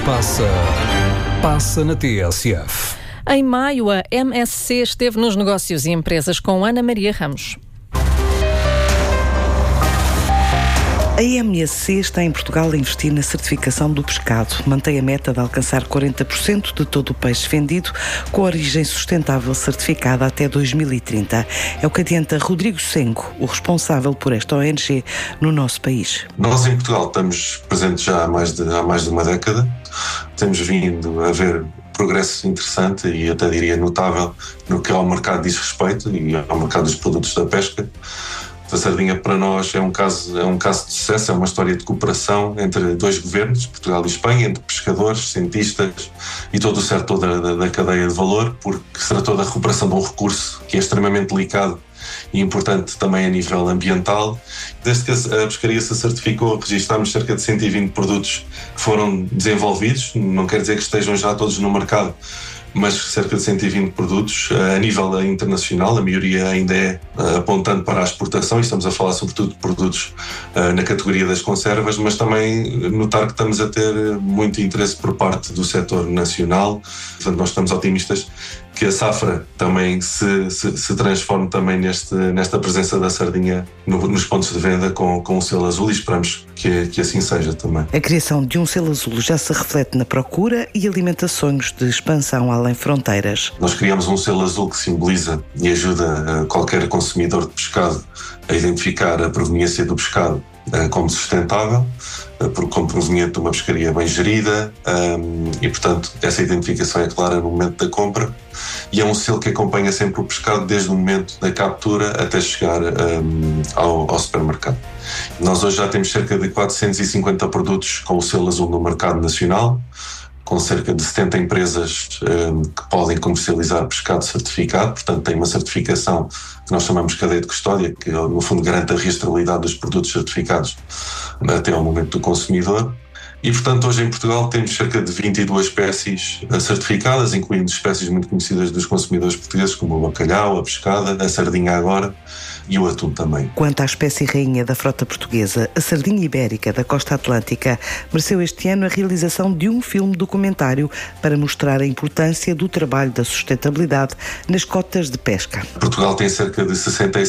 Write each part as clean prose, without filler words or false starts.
Passa na TSF. Em maio, a MSC esteve nos Negócios e Empresas com Ana Maria Ramos. A MSC está em Portugal a investir na certificação do pescado. Mantém a meta de alcançar 40% de todo o peixe vendido com origem sustentável certificada até 2030. É o que adianta Rodrigo Sengo, o responsável por esta ONG no nosso país. Nós em Portugal estamos presentes já há mais de uma década. Temos vindo a ver progresso interessante e até diria notável no que ao mercado diz respeito e ao mercado dos produtos da pesca. A sardinha para nós é um caso de sucesso, é uma história de cooperação entre dois governos, Portugal e Espanha, entre pescadores, cientistas e todo o setor da cadeia de valor, porque se tratou da recuperação de um recurso que é extremamente delicado e importante também a nível ambiental. Desde que a pescaria se certificou, registámos cerca de 120 produtos que foram desenvolvidos, não quer dizer que estejam já todos no mercado, mas cerca de 120 produtos a nível internacional, a maioria ainda é apontando para a exportação, e estamos a falar sobretudo de produtos na categoria das conservas, mas também notar que estamos a ter muito interesse por parte do setor nacional. Portanto, nós estamos otimistas que a safra também se transforme também nesta presença da sardinha nos pontos de venda com o selo azul, e esperamos que assim seja também. A criação de um selo azul já se reflete na procura e alimenta sonhos de expansão além fronteiras. Nós criamos um selo azul que simboliza e ajuda qualquer consumidor de pescado a identificar a proveniência do pescado como sustentável, como proveniente de uma pescaria bem gerida, e portanto essa identificação é clara no momento da compra, e é um selo que acompanha sempre o pescado desde o momento da captura até chegar ao supermercado. Nós hoje já temos cerca de 450 produtos com o selo azul no mercado nacional, com cerca de 70 empresas que podem comercializar pescado certificado, portanto tem uma certificação que nós chamamos de cadeia de custódia, que no fundo garante a rastreabilidade dos produtos certificados até ao momento do consumidor. E portanto hoje em Portugal temos cerca de 22 espécies certificadas, incluindo espécies muito conhecidas dos consumidores portugueses, como o bacalhau, a pescada, a sardinha agora e o atum também. Quanto à espécie rainha da frota portuguesa, a sardinha ibérica da costa atlântica, mereceu este ano a realização de um filme documentário para mostrar a importância do trabalho da sustentabilidade nas cotas de pesca. Portugal tem cerca de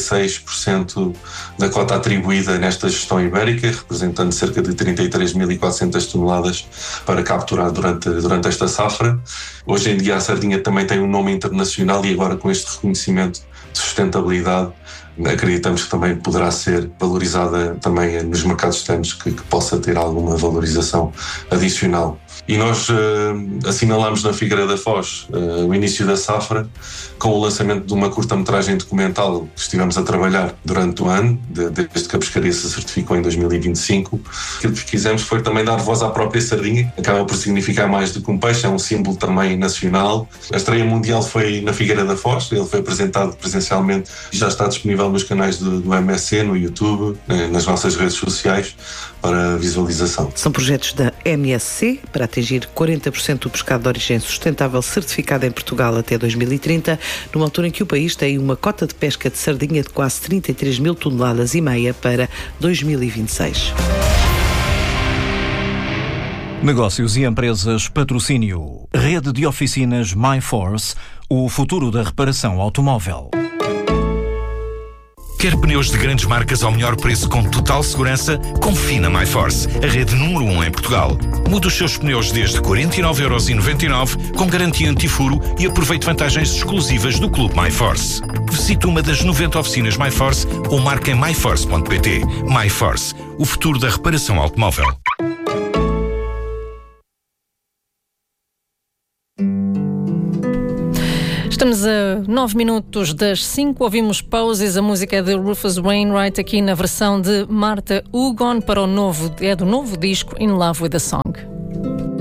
66% da cota atribuída nesta gestão ibérica, representando cerca de 33.400 toneladas para capturar durante esta safra. Hoje em dia a sardinha também tem um nome internacional, e agora com este reconhecimento de sustentabilidade acreditamos que também poderá ser valorizada também nos mercados externos, que possa ter alguma valorização adicional. E nós assinalamos na Figueira da Foz o início da safra com o lançamento de uma curta-metragem documental que estivemos a trabalhar durante o ano, desde que a pescaria se certificou em 2025. Aquilo que quisemos foi também dar voz à própria sardinha, acaba por significar mais do que um peixe, é um símbolo também nacional. A estreia mundial foi na Figueira da Foz, ele foi apresentado presencialmente e já está disponível nos canais do MSC, no YouTube, nas nossas redes sociais, para visualização. São projetos da MSC para atingir 40% do pescado de origem sustentável certificado em Portugal até 2030, numa altura em que o país tem uma cota de pesca de sardinha de quase 33 mil toneladas e meia para 2026. Negócios e Empresas Patrocínio. Rede de oficinas MyForce, o futuro da reparação automóvel. Quer pneus de grandes marcas ao melhor preço com total segurança? Confie na MyForce, a rede número 1 em Portugal. Mude os seus pneus desde 49,99€ com garantia antifuro e aproveite vantagens exclusivas do Clube MyForce. Visite uma das 90 oficinas MyForce ou marque em myforce.pt. MyForce, o futuro da reparação automóvel. Estamos a 9 minutos das 5, ouvimos Poses, a música é de Rufus Wainwright, aqui na versão de Martha Hugon, do novo disco In Love with the Song.